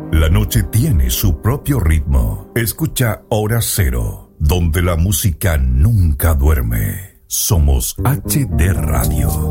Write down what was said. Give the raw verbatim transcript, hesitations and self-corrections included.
La noche tiene su propio ritmo. Escucha Hora Cero, donde la música nunca duerme. Somos H D Radio.